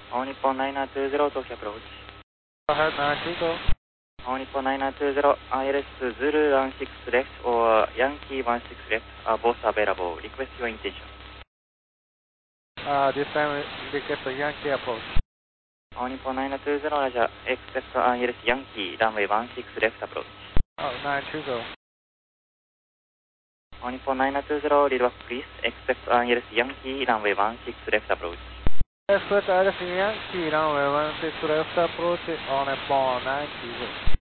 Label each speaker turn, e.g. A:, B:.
A: All Nippon 9920 Tokyo approach.
B: Go ahead, 920.
A: All Nippon 9920 ILS Zulu 16 left or Yankee 16 left are both available. Request your intention.
B: This time we get the Yankee approach.
A: All Nippon 9920 Roger. Expect ILS Yankee runway 16 left approach.
B: 920.
A: All Nippon 9920 lead back please. Expect ILS Yankee runway 16 left approach.
B: Expect ILS Yankee runway 16 left approach on Nippon 920.